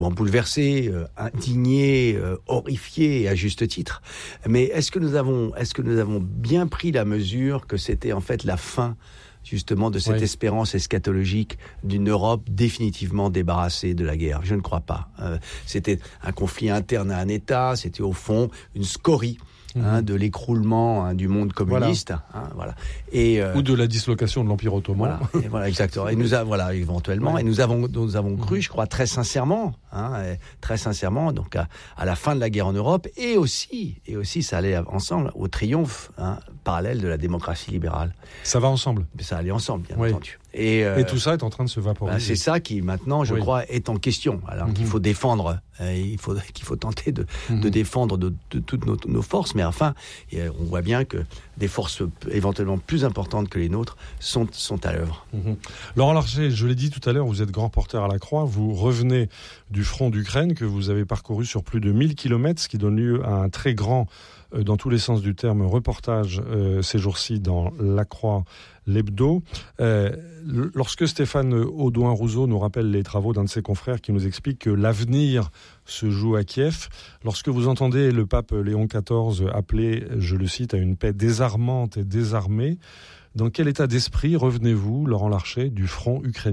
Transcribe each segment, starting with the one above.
bouleversés, indignés, horrifiés, à juste titre. Mais est-ce que nous avons bien pris la mesure que c'était en fait la fin justement de cette espérance eschatologique d'une Europe définitivement débarrassée de la guerre? Je ne crois pas. C'était un conflit interne à un État, c'était au fond une scorie de l'écroulement du monde communiste, voilà. Et ou de la dislocation de l'Empire ottoman. Voilà, exactement. Et nous éventuellement, et nous avons cru, je crois, très sincèrement, donc à la fin de la guerre en Europe, et aussi, ça allait ensemble au triomphe parallèle de la démocratie libérale. Ça va ensemble. Ça allait ensemble, bien entendu. Et tout ça est en train de se vaporiser. C'est ça qui maintenant, je crois, est en question. Alors qu'il faut défendre, qu'il faut tenter de défendre de toutes nos forces. Mais enfin, on voit bien que des forces éventuellement plus importantes que les nôtres sont à l'œuvre. Laurent Larcher, je l'ai dit tout à l'heure, vous êtes grand porteur à la Croix. Vous revenez du front d'Ukraine que vous avez parcouru sur plus de 1000 km, ce qui donne lieu à un très grand, dans tous les sens du terme, reportage ces jours-ci dans La Croix, l'hebdo. Lorsque Stéphane Audouin-Rousseau nous rappelle les travaux d'un de ses confrères qui nous explique que l'avenir se joue à Kiev, lorsque vous entendez le pape Léon XIV appeler, je le cite, à une paix désarmante et désarmée, dans quel état d'esprit revenez-vous, Laurent Larcher, du front ukrainien ?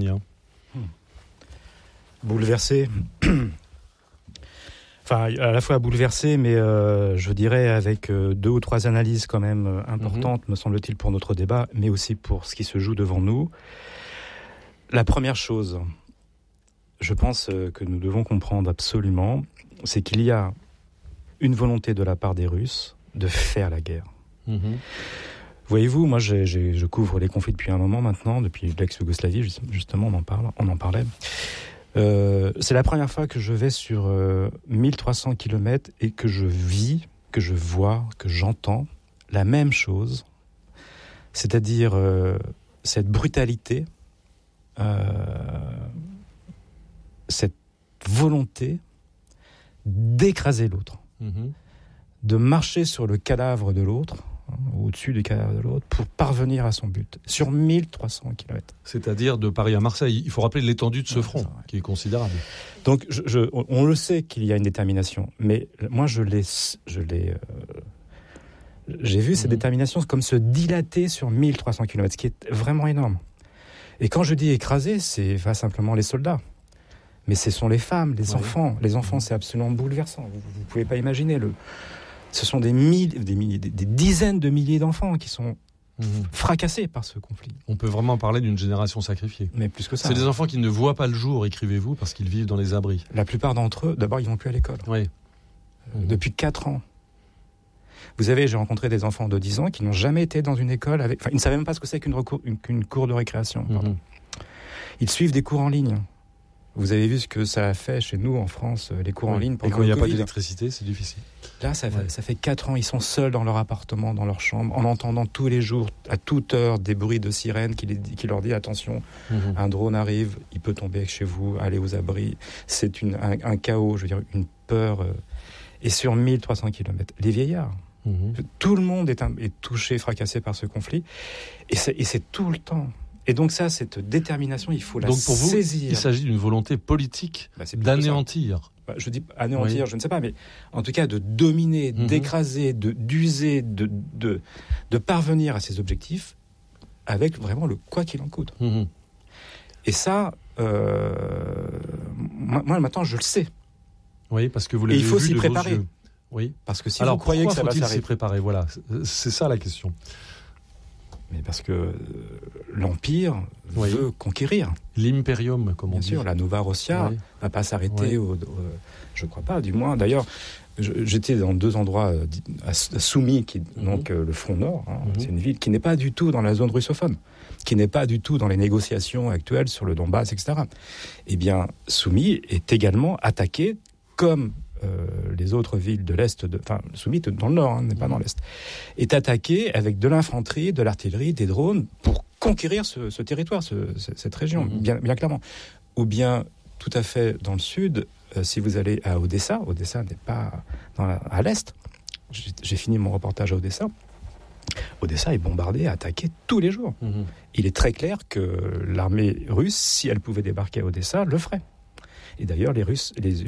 Bouleversé. Enfin, à la fois bouleversé, mais je dirais avec 2 ou 3 analyses quand même importantes, me semble-t-il, pour notre débat, mais aussi pour ce qui se joue devant nous. La première chose, je pense que nous devons comprendre absolument, c'est qu'il y a une volonté de la part des Russes de faire la guerre. Voyez-vous, moi je couvre les conflits depuis un moment maintenant, depuis l'ex-Yougoslavie, justement on en parlait. C'est la première fois que je vais sur 1300 km et que je vis, que je vois, que j'entends la même chose, c'est-à-dire cette brutalité, cette volonté d'écraser l'autre, de marcher sur le cadavre de l'autre, au-dessus du cadavre de l'autre, pour parvenir à son but, sur 1300 km. C'est-à-dire de Paris à Marseille. Il faut rappeler l'étendue de ce front, qui est considérable. Donc, on le sait qu'il y a une détermination, mais moi, j'ai vu cette détermination comme se dilater sur 1300 km, ce qui est vraiment énorme. Et quand je dis écraser, c'est pas simplement les soldats, mais ce sont les femmes, les enfants. Les enfants, c'est absolument bouleversant. Vous pouvez pas imaginer ce sont des dizaines de milliers d'enfants qui sont fracassés par ce conflit. On peut vraiment parler d'une génération sacrifiée. Mais plus que ça. C'est des enfants qui ne voient pas le jour, écrivez-vous, parce qu'ils vivent dans les abris. La plupart d'entre eux, d'abord, ils vont plus à l'école. Depuis 4 ans. Vous savez, j'ai rencontré des enfants de 10 ans qui n'ont jamais été dans une école avec... Enfin, ils ne savaient même pas ce que c'est qu'une cour de récréation. Ils suivent des cours en ligne. Vous avez vu ce que ça a fait chez nous en France, les cours en ligne pendant le Covid. Et quand il n'y a pas d'électricité, c'est difficile. Là, ça fait 4 ans, ils sont seuls dans leur appartement, dans leur chambre, en entendant tous les jours, à toute heure, des bruits de sirène qui leur dit attention, un drone arrive, il peut tomber chez vous, allez aux abris. C'est un chaos, je veux dire, une peur. Et sur 1300 km, les vieillards. Tout le monde est touché, fracassé par ce conflit. Et c'est tout le temps. Et donc ça, cette détermination, il faut la saisir. Donc pour vous, il s'agit d'une volonté politique d'anéantir. Je dis anéantir, je ne sais pas, mais en tout cas de dominer, d'écraser, d'user, de parvenir à ses objectifs avec vraiment le quoi qu'il en coûte. Et ça, moi maintenant, je le sais. Oui, parce que vous l'avez vu. Et il faut s'y préparer. Oui. Parce que si vous croyez que ça va s'arrêter, s'y préparer. Voilà, c'est ça la question. Mais parce que l'Empire veut conquérir. L'impérium, comme on dit. Bien sûr, la Nova Rossia va pas s'arrêter, je crois pas, du moins. D'ailleurs, j'étais dans 2 endroits, à Soumy, qui est donc le front nord. C'est une ville qui n'est pas du tout dans la zone russophone, qui n'est pas du tout dans les négociations actuelles sur le Donbass, etc. Eh bien, Soumy est également attaquée comme... les autres villes de l'Est, Soumy dans le Nord, n'est pas dans l'Est, est attaquée avec de l'infanterie, de l'artillerie, des drones pour conquérir ce territoire, cette région, bien clairement. Ou bien, tout à fait dans le Sud, si vous allez à Odessa n'est pas à l'Est. J'ai fini mon reportage à Odessa. Odessa est bombardée, attaquée tous les jours. Il est très clair que l'armée russe, si elle pouvait débarquer à Odessa, le ferait. Et d'ailleurs, les